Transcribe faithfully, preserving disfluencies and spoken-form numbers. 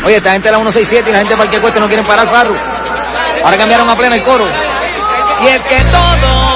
Oye, esta gente de la ciento sesenta y siete y la gente de Parque Cueste no quieren parar, Farru. Ahora cambiaron a plena el coro. Y es que todo